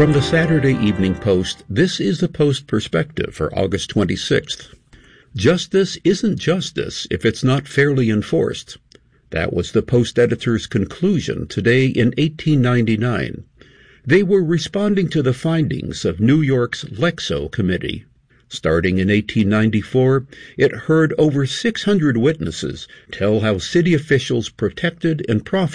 From the Saturday Evening Post, this is the Post Perspective for August 26th. Justice isn't justice if it's not fairly enforced. That was the Post editor's conclusion today in 1899. They were responding to the findings of New York's Lexow Committee. Starting in 1894, it heard over 600 witnesses tell how city officials protected and profited